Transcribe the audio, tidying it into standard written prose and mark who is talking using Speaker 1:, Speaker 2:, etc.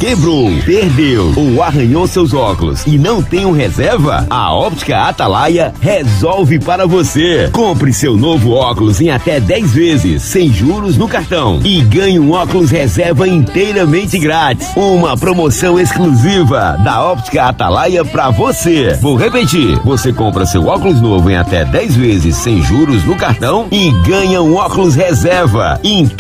Speaker 1: Quebrou, perdeu ou arranhou seus óculos e não tem um reserva? A Óptica Atalaia resolve para você. Compre seu novo óculos em até 10 vezes, sem juros no cartão, e ganhe um óculos reserva inteiramente grátis. Uma promoção exclusiva da Óptica Atalaia para você. Vou repetir, você compra seu óculos novo em até 10 vezes, sem juros no cartão, e ganha um óculos reserva